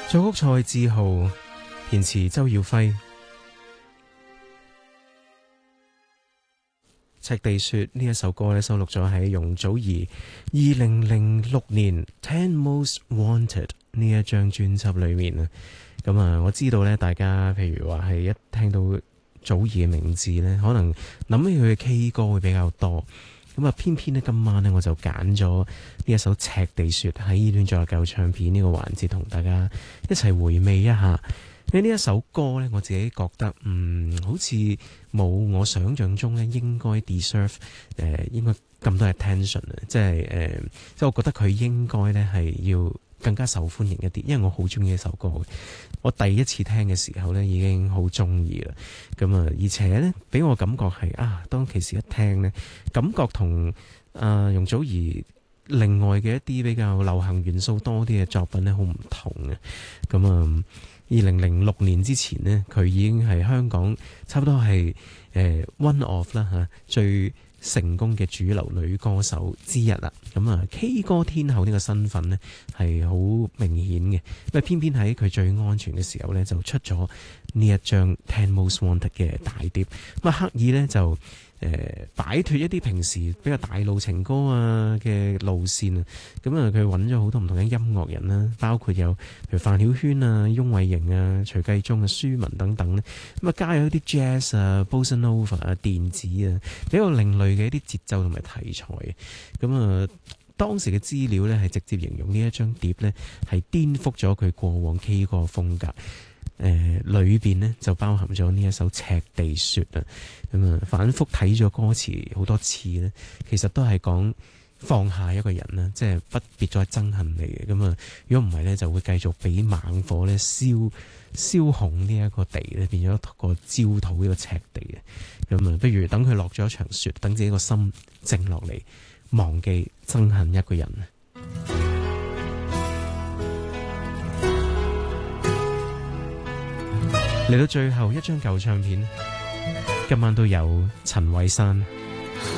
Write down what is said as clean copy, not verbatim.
作曲蔡志豪，填詞周耀輝。赤地雪呢一首歌咧，收錄咗喺容祖兒2006年 Ten Most Wanted 呢一張專輯裏面啊。咁啊，我知道咧，大家譬如話係一聽到祖兒嘅名字咧，可能諗起佢嘅 K 歌會比較多。咁啊，偏偏咧今晚咧我就揀咗呢一首《赤地雪》喺依戀在舊唱片呢個環節，同大家一齊回味一下。因為呢一首歌咧，我自己覺得好似冇我想象中咧應該 deserve 應該咁多 attention 啊！即係我覺得佢應該咧係要更加受歡迎一啲，因為我好中意呢首歌。我第一次聽嘅時候咧已經好中意啦。咁啊，而且咧俾我感覺係當其時一聽咧，感覺同容祖兒另外嘅一啲比較流行元素多啲嘅作品咧好唔同嘅。咁啊，2006年之前呢，佢已經係香港差不多係one of 啦嚇最成功嘅主流女歌手之一啦。咁啊 K 歌天后呢個身份呢係好明顯嘅，咁啊偏偏喺佢最安全嘅時候呢，就出咗呢一張 Ten Most Wanted 嘅大碟，咁啊刻意呢就擺脫一啲平時比較大路情歌啊嘅路線啊，咁啊佢揾咗好多唔同嘅音樂人啦，包括有譬如范曉萱啊、翁慧瑩啊、徐繼忠啊、舒文等等咧，咁啊加入一啲 jazz 啊、bossa nova 啊、電子啊比較另類嘅一啲節奏同埋題材嘅，咁啊當時嘅資料咧係直接形容呢一張碟咧係顛覆咗佢過往 K 歌風格。裏邊呢就包含咗呢一首《赤地雪》啊，咁啊反覆睇咗歌詞好多次呢，其實都係講放下一個人啦，即係不別再憎恨你嘅，咁啊如果唔係呢，就會繼續俾猛火咧燒紅呢一個地咧，變咗個焦土呢個赤地嘅，咁啊不如等佢落咗一場雪，等自己個心靜落嚟，忘記憎恨一個人啊！嚟到最後一張舊唱片，今晚都有陳慧珊。